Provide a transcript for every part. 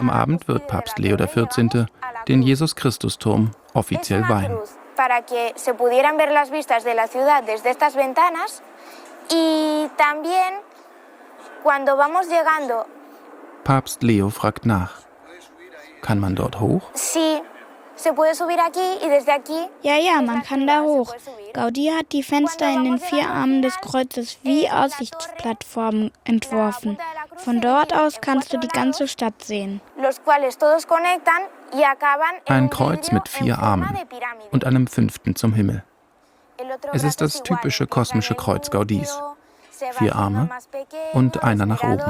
Am Abend wird Papst Leo XIV. Den Jesus-Christus-Turm offiziell weihen. Para que se pudieran ver las vistas de la ciudad desde estas ventanas y también cuando vamos llegando. Papst Leo fragt nach. Kann man dort hoch? Sí, se puede subir aquí y desde aquí. Ja, man kann da hoch. Gaudí hat die Fenster in den 4 Armen des Kreuzes wie Aussichtsplattformen entworfen. Von dort aus kannst du die ganze Stadt sehen. Los cuales todos conectan y acaban en Ein Kreuz mit 4 Armen und einem 5. zum Himmel. Es ist das typische kosmische Kreuz Gaudís. 4 Arme und einer nach oben.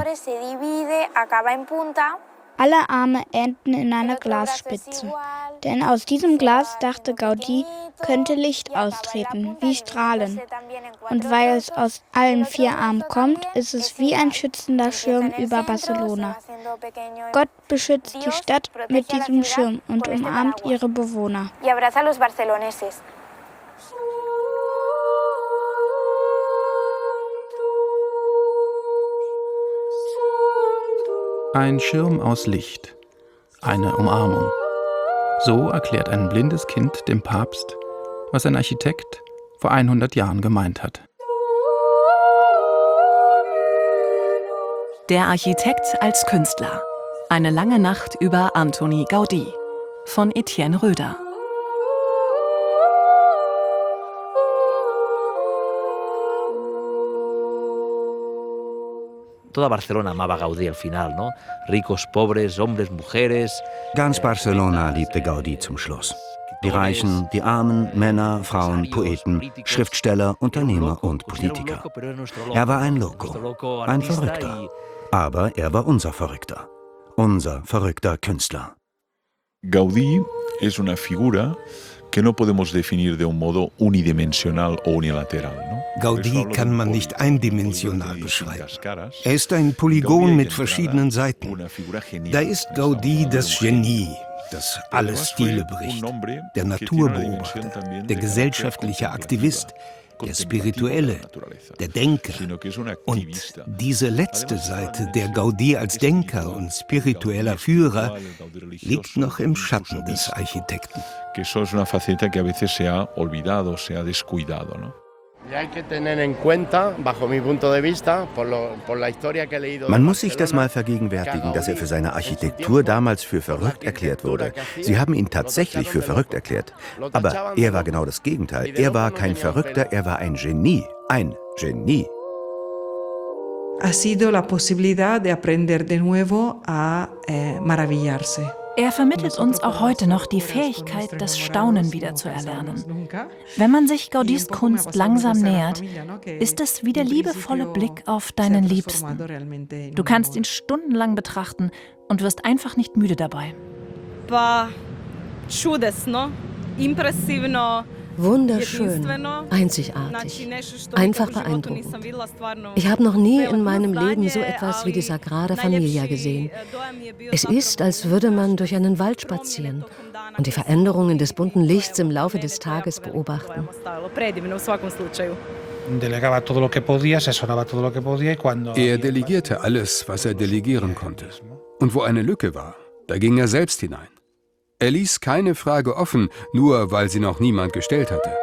Alle Arme enden in einer Glasspitze. Denn aus diesem Glas, dachte Gaudí, könnte Licht austreten, wie Strahlen. Und weil es aus allen 4 Armen kommt, ist es wie ein schützender Schirm über Barcelona. Gott beschützt die Stadt mit diesem Schirm und umarmt ihre Bewohner. Ein Schirm aus Licht, eine Umarmung. So erklärt ein blindes Kind dem Papst, was ein Architekt vor 100 Jahren gemeint hat. Der Architekt als Künstler. Eine lange Nacht über Antoni Gaudí von Etienne Röder. Toda Barcelona amaba Gaudí al final, ¿no? Ricos, pobres, hombres, mujeres. Ganz Barcelona liebte Gaudí zum Schluss. Die Reichen, die Armen, Männer, Frauen, Poeten, Schriftsteller, Unternehmer und Politiker. Er war ein Loco, ein Verrückter. Aber er war unser Verrückter Künstler. Gaudí es una figura que no podemos definir de un modo unidimensional o unilateral, ¿no? Gaudí kann man nicht eindimensional beschreiben. Er ist ein Polygon mit verschiedenen Seiten. Da ist Gaudí das Genie, das alle Stile bricht, der Naturbeobachter, der gesellschaftliche Aktivist, der Spirituelle, der Denker. Und diese letzte Seite, der Gaudí als Denker und spiritueller Führer, liegt noch im Schatten des Architekten. Man muss sich das mal vergegenwärtigen, dass er für seine Architektur damals für verrückt erklärt wurde. Sie haben ihn tatsächlich für verrückt erklärt. Aber er war genau das Gegenteil. Er war kein Verrückter, er war ein Genie. Ein Genie. Ha sido la posibilidad de aprender de nuevo a maravillarse. Er vermittelt uns auch heute noch die Fähigkeit, das Staunen wieder zu erlernen. Wenn man sich Gaudís Kunst langsam nähert, ist es wie der liebevolle Blick auf deinen Liebsten. Du kannst ihn stundenlang betrachten und wirst einfach nicht müde dabei. Wunderschön, einzigartig, einfach beeindruckend. Ich habe noch nie in meinem Leben so etwas wie die Sagrada Familia gesehen. Es ist, als würde man durch einen Wald spazieren und die Veränderungen des bunten Lichts im Laufe des Tages beobachten. Er delegierte alles, was er delegieren konnte. Und wo eine Lücke war, da ging er selbst hinein. Er ließ keine Frage offen, nur weil sie noch niemand gestellt hatte.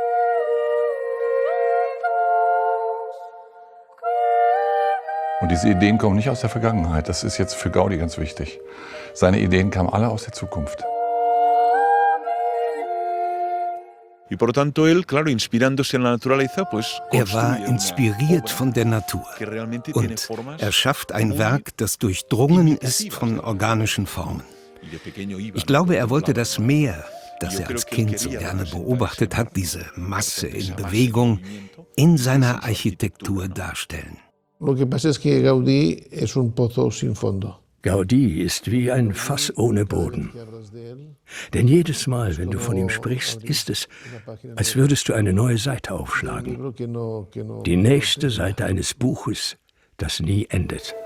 Und diese Ideen kommen nicht aus der Vergangenheit. Das ist jetzt für Gaudí ganz wichtig. Seine Ideen kamen alle aus der Zukunft. Er war inspiriert von der Natur und er schafft ein Werk, das durchdrungen ist von organischen Formen. Ich glaube, er wollte das Meer, das er als Kind so gerne beobachtet hat, diese Masse in Bewegung, in seiner Architektur darstellen. Gaudí ist wie ein Fass ohne Boden. Denn jedes Mal, wenn du von ihm sprichst, ist es, als würdest du eine neue Seite aufschlagen. Die nächste Seite eines Buches, das nie endet.